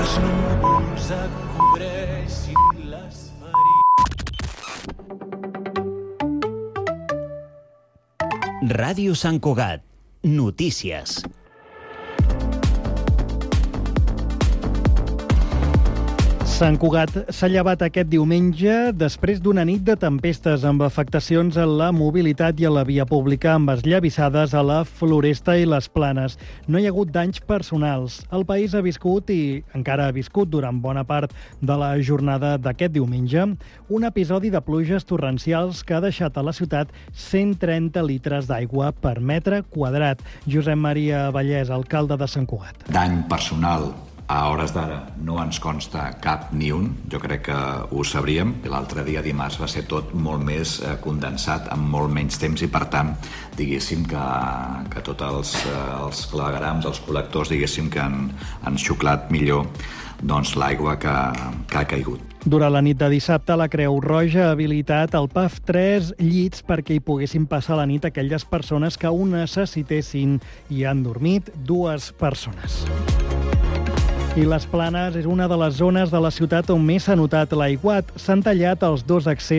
els núvols et cobreixin les ferides. Ràdio Sant Cugat. Notícies. Sant Cugat s'ha llevat aquest diumenge després d'una nit de tempestes amb afectacions a la mobilitat i a la via pública amb esllavissades a la Floresta i les Planes. No hi ha hagut danys personals. El país ha viscut i encara ha viscut durant bona part de la jornada d'aquest diumenge un episodi de pluges torrencials que ha deixat a la ciutat 130 litres d'aigua per metre quadrat. Josep Maria Vallès, alcalde de Sant Cugat. Dany personal a hores d'ara no ens consta cap ni un, jo crec que ho sabríem. L'altre dia, dimarts, va ser tot molt més condensat, amb molt menys temps, i per tant, diguéssim que tots els claveguerams, els col·lectors, diguéssim que han xuclat millor l'aigua que ha caigut. Durant la nit de dissabte, la Creu Roja ha habilitat al PAF 3 llits perquè hi poguessin passar la nit aquelles persones que ho necessitessin. Hi han dormit 2 persones. I les Planes és una de les zones de la ciutat on més s'ha notat l'aiguat. S'han tallat els 2 accessos